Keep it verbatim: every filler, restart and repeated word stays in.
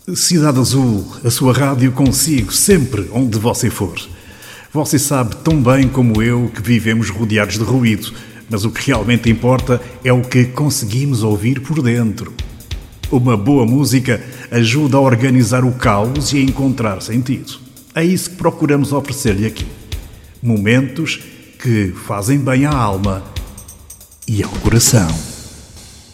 Cidade Azul, a sua rádio consigo, sempre onde você for. Você sabe tão bem como eu que vivemos rodeados de ruído, mas o que realmente importa é o que conseguimos ouvir por dentro. Uma boa música ajuda a organizar o caos e a encontrar sentido. É isso que procuramos oferecer-lhe aqui. Momentos que fazem bem à alma e ao coração.